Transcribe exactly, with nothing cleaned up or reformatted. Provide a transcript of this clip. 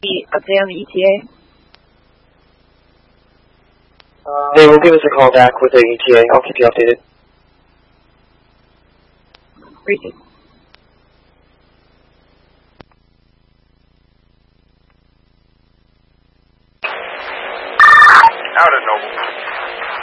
the update on the E T A? Uh, they will give us a call back with the E T A. I'll keep you updated. Appreciate it.